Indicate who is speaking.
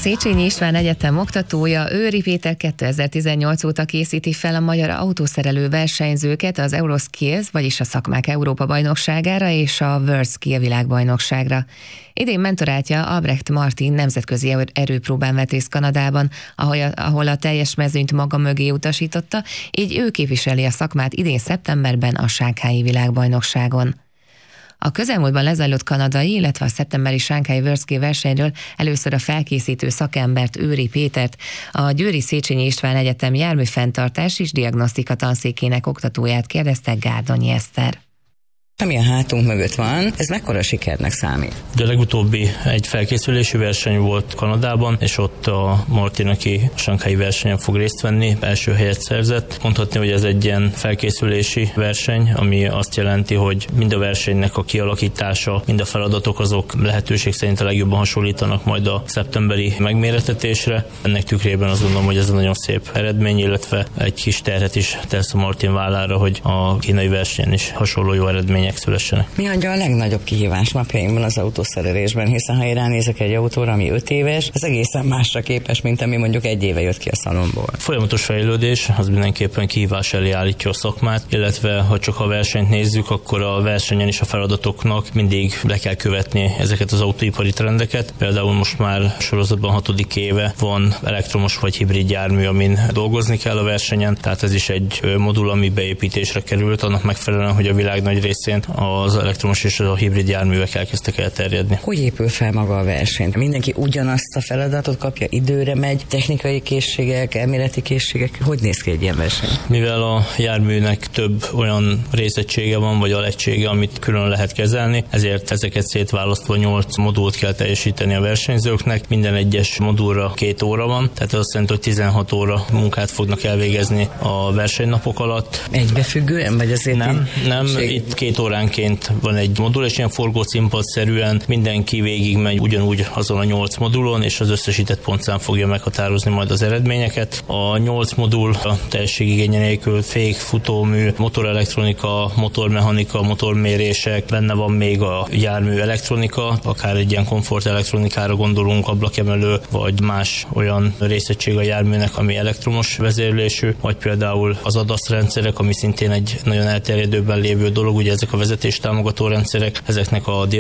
Speaker 1: Széchenyi István Egyetem oktatója, Őri Péter 2018 óta készíti fel a magyar autószerelő versenyzőket az Euroskills, vagyis a szakmák Európa-bajnokságára és a WorldSkill világbajnokságra. Idén mentorátja Albrecht Martin nemzetközi erőpróbán vett részt Kanadában, ahol a teljes mezőnyt maga mögé utasította, így ő képviseli a szakmát idén szeptemberben a shanghai világbajnokságon. A közelmúltban lezajlott kanadai, illetve a szeptemberi shanghai WorldSkill versenyről először a felkészítő szakembert, Őri Pétert, a Győri Széchenyi István Egyetem járműfenntartás és diagnosztika tanszékének oktatóját kérdezte Gárdonyi Eszter.
Speaker 2: Ami a hátunk mögött van, ez mekkora sikernek számít?
Speaker 3: De a legutóbbi egy felkészülési verseny volt Kanadában, és ott a Martin, aki a shanghai versenyen fog részt venni, első helyet szerzett. Mondhatni, hogy ez egy ilyen felkészülési verseny, ami azt jelenti, hogy mind a versenynek a kialakítása, mind a feladatok azok lehetőség szerint a legjobban hasonlítanak majd a szeptemberi megmérettetésre. Ennek tükrében azt gondolom, hogy ez egy nagyon szép eredmény, illetve egy kis terhet is tesz a Martin vállára, hogy a kínai versenyen is hasonló jó eredmények szülessenek.
Speaker 2: Mi adja a legnagyobb kihívás napjainkban az autószerelésben, hiszen ha én ránézek egy autóra, ami 5 éves, az egészen másra képes, mint ami mondjuk 1 éve jött ki a szalomból.
Speaker 3: Folyamatos fejlődés, az mindenképpen kihívás elé állítja a szakmát, illetve ha csak a versenyt nézzük, akkor a versenyen is a feladatoknak mindig le kell követni ezeket az autóipari trendeket. Például most már sorozatban 6. éve van elektromos vagy hibrid jármű, amin dolgozni kell a versenyen, tehát ez is egy modul, ami beépítésre került, annak megfelelően, hogy a világ nagy részén az elektromos és a hibrid járművek elkezdtek elterjedni.
Speaker 2: Hogy épül fel maga a verseny? Mindenki ugyanazt a feladatot kapja, időre megy, technikai készségek, elméleti készségek, hogy néz ki egy ilyen verseny?
Speaker 3: Mivel a járműnek több olyan részegysége van, vagy alegysége, amit külön lehet kezelni, ezért ezeket szétválasztva 8 modult kell teljesíteni a versenyzőknek. Minden egyes modulra 2 óra van, tehát ez azt jelenti, hogy 16 óra munkát fognak elvégezni a versenynapok alatt.
Speaker 2: Egybefüggően, vagy azért?
Speaker 3: Nem, itt 2 óránként van egy modul, és ilyen forgócímpadszerűen mindenki végigmegy ugyanúgy azon a 8 modulon, és az összesített pontszám fogja meghatározni majd az eredményeket. A 8 modul a teljességigénye nélkül fék, futómű, motorelektronika, motormechanika, motormérések, benne van még a jármű elektronika, akár egy ilyen komfort elektronikára gondolunk, ablakemelő, vagy más olyan részegység a járműnek, ami elektromos vezérlésű, vagy például az ADAS rendszerek, ami szintén egy nagyon elterjedőben lévő dolog, ugye ezek a vezetéstámogató rendszerek, ezeknek a